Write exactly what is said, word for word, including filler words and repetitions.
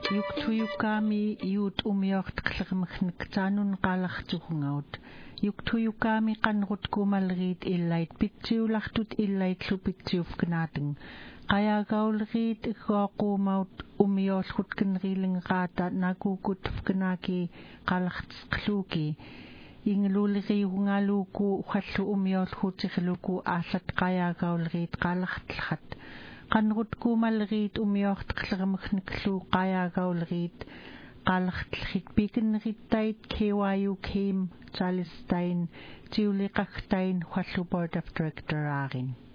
Yuktuyukami yut umiort klirmkhniktanun qalartuqngaut. Yuktuyukami qanrut kumalriit illait pitsiulahtut illait lupitsiufknaating. Qayagaulriit iggoqumaut umiorlutkenrilingaata nakukutfknaaki qalartsqluuki. Ingluuliriungaluuku hallu umiorlhutirluku aallat qayagaulriit qalartlhat. Qanrut kumalriit umiortqlermkhniklu qayagaulriit qalartlhit pikinrittait K Y U Kim Charlestain tiuliqagtain hallu board of director aarin.